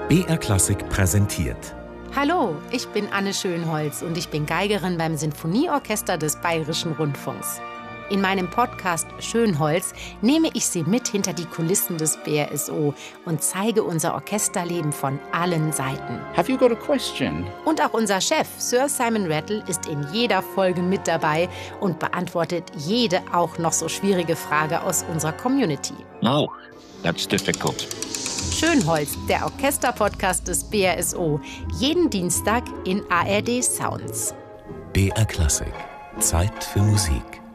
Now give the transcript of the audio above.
BR Klassik präsentiert. Hallo, ich bin Anne Schönholz und ich bin Geigerin beim Sinfonieorchester des Bayerischen Rundfunks. In meinem Podcast Schönholz nehme ich Sie mit hinter die Kulissen des BRSO und zeige unser Orchesterleben von allen Seiten. Have you got a question? Und auch unser Chef, Sir Simon Rattle, ist in jeder Folge mit dabei und beantwortet jede auch noch so schwierige Frage aus unserer Community. Oh, that's difficult. Schönholz, der Orchester-Podcast des BRSO. Jeden Dienstag in ARD Sounds. BR Klassik. Zeit für Musik.